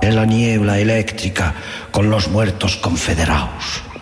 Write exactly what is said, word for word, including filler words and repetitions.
en la niebla eléctrica con los muertos confederados.